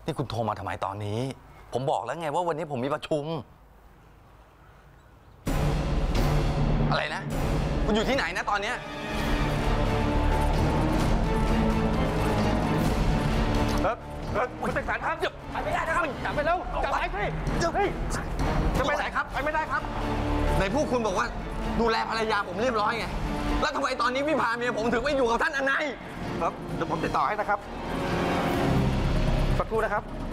นี่คุณโทรมาทำไมตอนนี้ ผมบอกแล้วไงว่าวันนี้ผมมีประชุมอะไรนะคุณอยู่ที่ไหนนะตอนเนี้ยคุณจักรสารครับไปไม่ได้นะครับจับไปแล้วจับไปสิจะไปไหนครับไปไม่ได้ครับในพวกคุณบอกว่าดูแลภรรยาผมเรียบร้อยไงแล้วทำไมตอนนี้พี่พาเมียผมถึงไม่อยู่กับท่านอนัยครับเดี๋ยวผมติดต่อให้นะครับสักครู่นะครับ